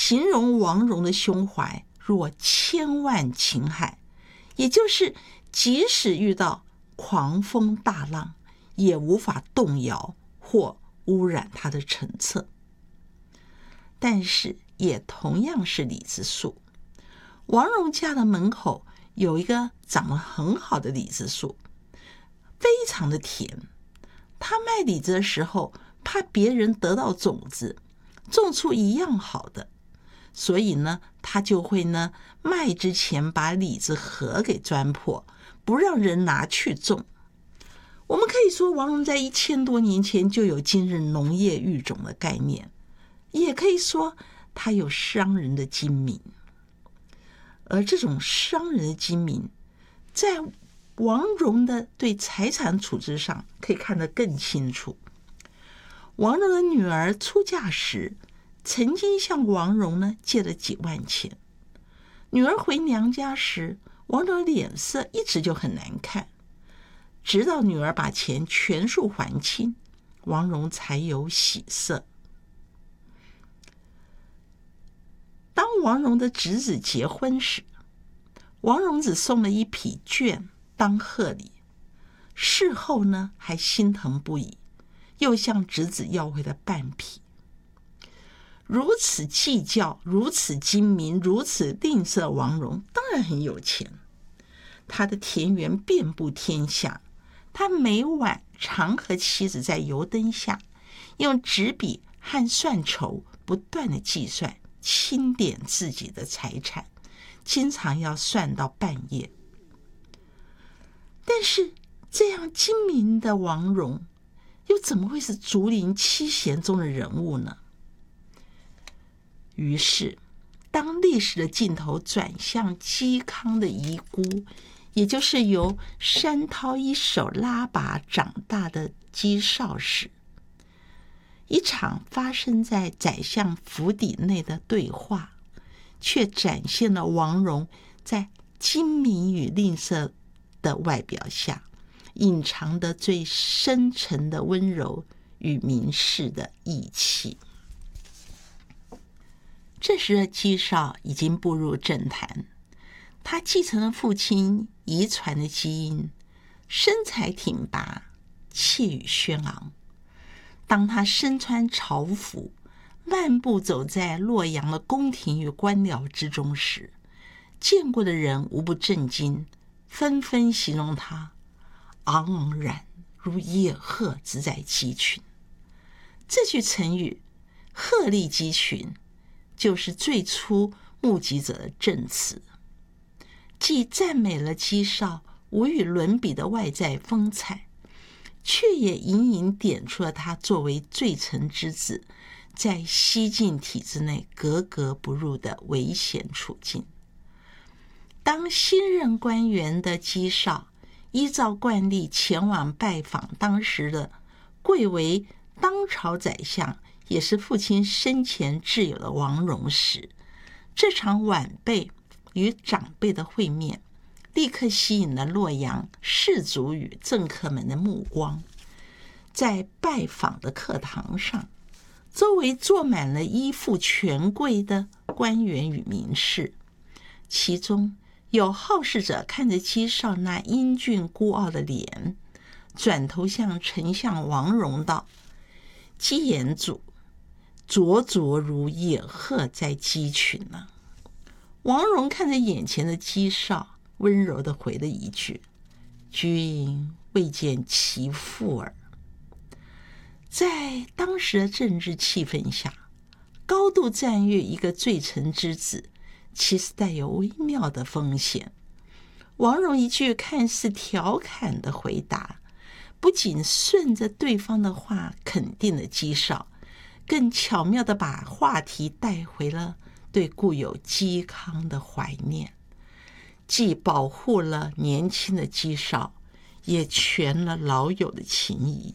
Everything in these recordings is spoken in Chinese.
形容王戎的胸怀若千万秦海，也就是即使遇到狂风大浪，也无法动摇或污染他的陈策。但是也同样是李子树，王戎家的门口有一个长得很好的李子树，非常的甜。他卖李子的时候，怕别人得到种子，种出一样好的，所以呢，他就会呢卖之前把李子核给钻破，不让人拿去种。我们可以说，王戎在1000多年前就有今日农业育种的概念，也可以说他有商人的精明。而这种商人的精明，在王戎的对财产处置上可以看得更清楚。王戎的女儿出嫁时，曾经向王戎呢借了几万钱。女儿回娘家时，王戎脸色一直就很难看，直到女儿把钱全数还清，王戎才有喜色。当王戎的侄子结婚时，王戎只送了一匹绢当贺礼，事后呢还心疼不已，又向侄子要回了半匹。如此计较，如此精明，如此吝啬，王戎当然很有钱。他的田园遍布天下，他每晚常和妻子在油灯下，用纸笔和算筹不断的计算清点自己的财产，经常要算到半夜。但是这样精明的王戎，又怎么会是竹林七贤中的人物呢？于是当历史的镜头转向嵇康的遗孤，也就是由山涛一手拉拔长大的嵇绍时，一场发生在宰相府邸内的对话，却展现了王戎在精明与吝啬的外表下，隐藏的最深沉的温柔与明示的义气。这时的嵇绍已经步入政坛，他继承了父亲遗传的基因，身材挺拔，气宇轩昂。当他身穿朝服，漫步走在洛阳的宫廷与官僚之中时，见过的人无不震惊，纷纷形容他昂昂然如野鹤之在鸡群。这句成语鹤立鸡群，就是最初目击者的证词，既赞美了嵇绍无与伦比的外在风采，却也隐隐点出了他作为罪臣之子，在西晋体制内格格不入的危险处境。当新任官员的嵇绍依照惯例前往拜访当时的贵为当朝宰相，也是父亲生前挚友的王戎时，这场晚辈与长辈的会面立刻吸引了洛阳士族与政客们的目光。在拜访的课堂上，周围坐满了依附权贵的官员与名士，其中有好事者看着嵇绍那英俊孤傲的脸，转头向丞相王戎道：“嵇言主灼灼如野鹤在鸡群呢。”王戎看着眼前的嵇绍，温柔地回了一句：“君未见其父耳。”在当时的政治气氛下，高度赞誉一个罪臣之子，其实带有微妙的风险。王戎一句看似调侃的回答，不仅顺着对方的话肯定了嵇绍，更巧妙地把话题带回了对故友嵇康的怀念，既保护了年轻的嵇绍，也全了老友的情谊。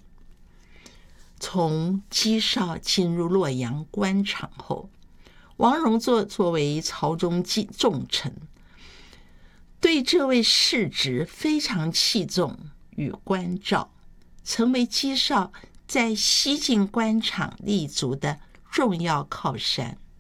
从嵇绍进入洛阳官场后，王戎作为朝中重臣，对这位世侄非常器重与关照，成为嵇绍在西晋官场立足的重要靠山。